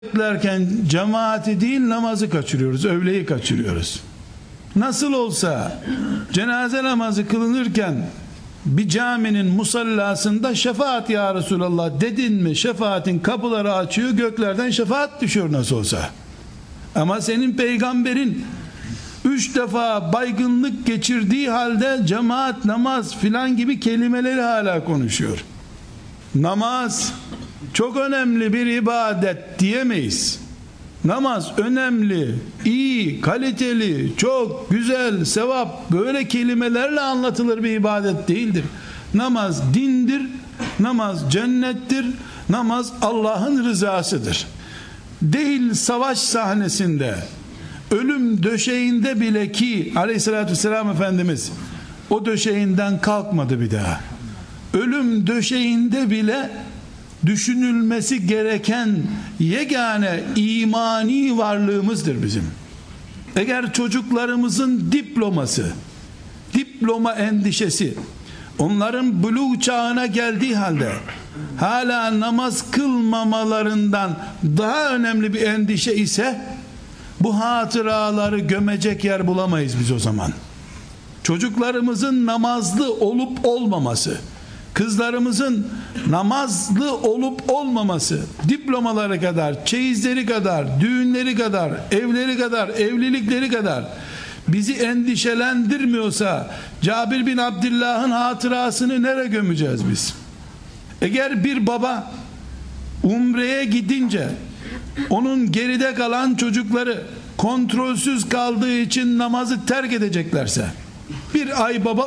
beklerken cemaati değil namazı kaçırıyoruz, öğleyi kaçırıyoruz. Nasıl olsa cenaze namazı kılınırken bir caminin musallasında şefaat ya Resulallah dedin mi, şefaatin kapıları açıyor, göklerden şefaat düşüyor nasıl olsa. Ama senin peygamberin 3 defa baygınlık geçirdiği halde cemaat, namaz filan gibi kelimeleri hala konuşuyor. Namaz çok önemli bir ibadet diyemeyiz. Namaz önemli, iyi, kaliteli, çok güzel, sevap böyle kelimelerle anlatılır bir ibadet değildir. Namaz dindir, namaz cennettir, namaz Allah'ın rızasıdır. Değil savaş sahnesinde, ölüm döşeğinde bile ki aleyhissalatü vesselam Efendimiz o döşeğinden kalkmadı bir daha. Ölüm döşeğinde bile düşünülmesi gereken yegane imani varlığımızdır bizim. Eğer çocuklarımızın diploma endişesi, onların buluğ çağına geldiği halde hala namaz kılmamalarından daha önemli bir endişe ise, bu hatıraları gömecek yer bulamayız biz o zaman. Çocuklarımızın namazlı olup olmaması, kızlarımızın namazlı olup olmaması, diplomaları kadar, çeyizleri kadar, düğünleri kadar, evleri kadar, evlilikleri kadar bizi endişelendirmiyorsa, Cabir bin Abdullah'ın hatırasını nereye gömeceğiz biz? Eğer bir baba umreye gidince onun geride kalan çocukları kontrolsüz kaldığı için namazı terk edeceklerse, bir ay baba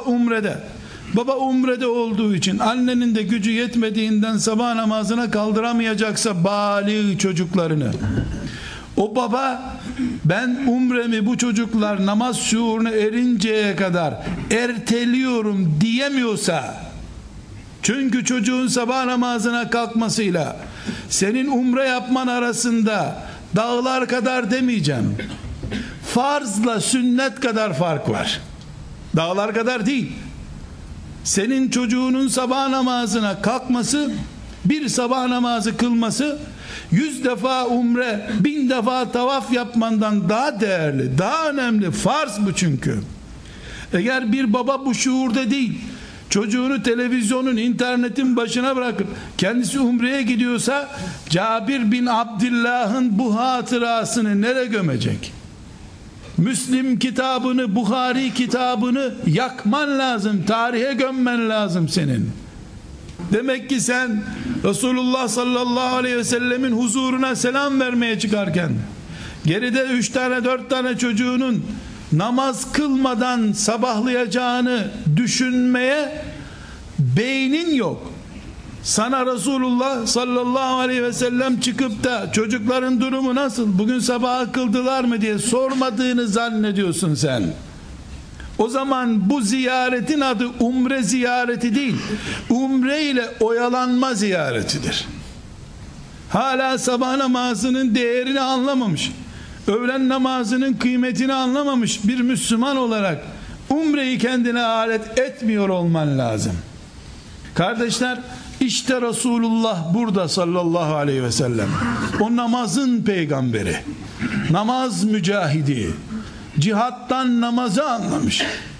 umrede olduğu için annenin de gücü yetmediğinden sabah namazına kaldıramayacaksa bâlig çocuklarını, o baba ben umremi bu çocuklar namaz şuuruna erinceye kadar erteliyorum diyemiyorsa, çünkü çocuğun sabah namazına kalkmasıyla senin umre yapman arasında dağlar kadar demeyeceğim, farzla sünnet kadar fark var. Dağlar kadar değil. Senin çocuğunun sabah namazına kalkması, bir sabah namazı kılması 100 defa umre, 1000 defa tavaf yapmandan daha değerli, daha önemli. Farz bu çünkü. Eğer bir baba bu şuurda değil, çocuğunu televizyonun, internetin başına bırakıp kendisi umreye gidiyorsa, Cabir bin Abdullah'ın bu hatırasını nereye gömecek? Müslim kitabını, Buhari kitabını yakman lazım, tarihe gömmen lazım senin. Demek ki sen Resulullah sallallahu aleyhi ve sellemin huzuruna selam vermeye çıkarken geride 3 tane 4 tane çocuğunun namaz kılmadan sabahlayacağını düşünmeye beynin yok. Sana Resulullah sallallahu aleyhi ve sellem çıkıp da çocukların durumu nasıl, bugün sabah kıldılar mı diye sormadığını zannediyorsun sen. O zaman bu ziyaretin adı umre ziyareti değil, umre ile oyalanma ziyaretidir. Hala sabah namazının değerini anlamamış, öğlen namazının kıymetini anlamamış bir Müslüman olarak umreyi kendine alet etmiyor olman lazım. Kardeşler, işte Resulullah burada sallallahu aleyhi ve sellem, o namazın peygamberi, namaz mücahidi, cihattan namazı anlamış.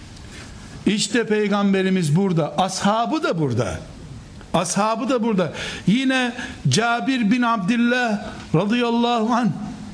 İşte peygamberimiz burada, ashabı da burada. Yine Cabir bin Abdullah radıyallahu anh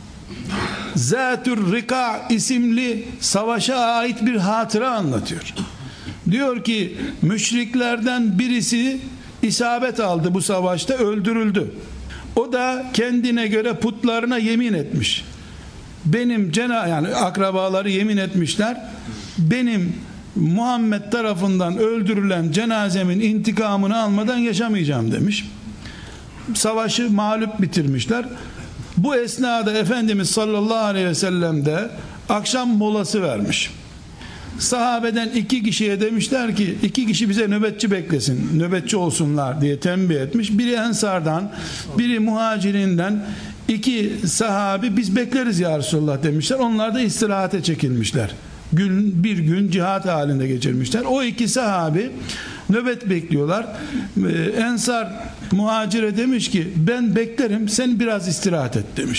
Zatür Rika isimli savaşa ait bir hatıra anlatıyor. Diyor ki müşriklerden birisi isabet aldı bu savaşta, öldürüldü. O da kendine göre putlarına yemin etmiş. Benim yani akrabaları yemin etmişler. Benim Muhammed tarafından öldürülen cenazemin intikamını almadan yaşamayacağım demiş. Savaşı mağlup bitirmişler. Bu esnada Efendimiz sallallahu aleyhi ve sellem de akşam molası vermiş. Sahabeden 2 kişiye demişler ki 2 kişi bize nöbetçi beklesin, nöbetçi olsunlar diye tembih etmiş. Biri Ensardan, biri Muhacirinden, 2 sahabi biz bekleriz ya Resulullah demişler. Onlar da istirahate çekilmişler. Bir gün cihat halinde geçirmişler. O 2 sahabi nöbet bekliyorlar. Ensar muhacire demiş ki ben beklerim, sen biraz istirahat et demiş.